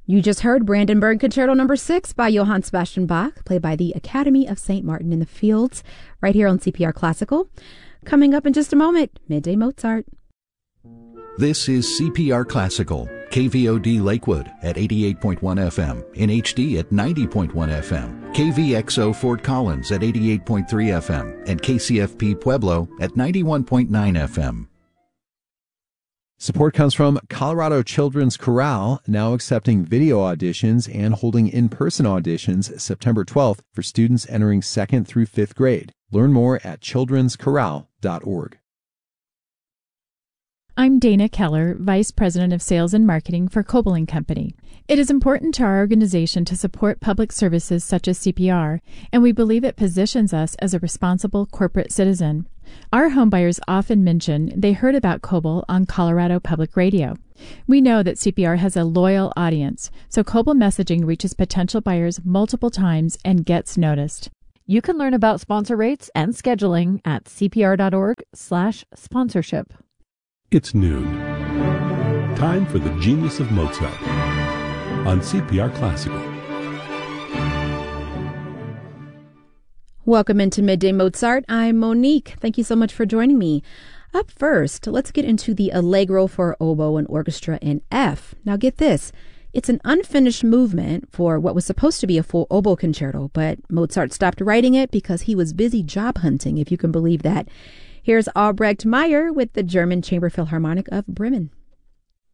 You just heard Brandenburg Concerto No. 6 by Johann Sebastian Bach, played by the Academy of St. Martin in the Fields, right here on CPR Classical. Coming up in just a moment, Midday Mozart. This is CPR Classical, KVOD Lakewood at 88.1 FM, in HD at 90.1 FM, KVXO Fort Collins at 88.3 FM, and KCFP Pueblo at 91.9 FM. Support comes from Colorado Children's Chorale, now accepting video auditions and holding in-person auditions September 12th for students entering 2nd through 5th grade. Learn more at children'schorale.org. I'm Dana Keller, Vice President of Sales and Marketing for Coble & Company. It is important to our organization to support public services such as CPR, and we believe it positions us as a responsible corporate citizen. Our homebuyers often mention they heard about Coble on Colorado Public Radio. We know that CPR has a loyal audience, so Coble messaging reaches potential buyers multiple times and gets noticed. You can learn about sponsor rates and scheduling at cpr.org/sponsorship. It's noon. Time for the Genius of Mozart on CPR Classical. Welcome into Midday Mozart. I'm Monique. Thank you so much for joining me. Up first, let's get into the Allegro for oboe and orchestra in F. Now get this. It's an unfinished movement for what was supposed to be a full oboe concerto, but Mozart stopped writing it because he was busy job hunting, if you can believe that. Here's Albrecht Meyer with the German Chamber Philharmonic of Bremen.